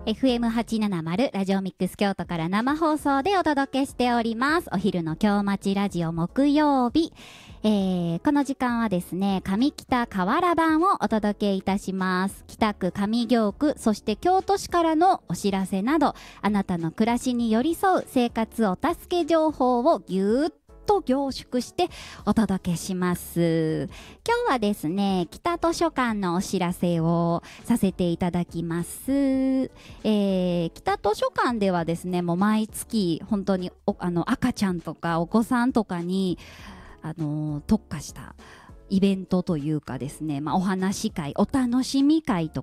FM870 ラジオミックス京都から生放送でお届けしております。お昼の京町ラジオ木曜日、この時間はですね、上北河原版をお届けいたします。北区上京区、そして京都市からのお知らせなど、あなたの暮らしに寄り添う生活お助け情報をぎゅーっと凝縮してお届けします。今日はですね、北図書館のお知らせをさせていただきます。北図書館ではですね、もう毎月本当に赤ちゃんとかお子さんとかに特化したイベントというかですね、お話会、お楽しみ会と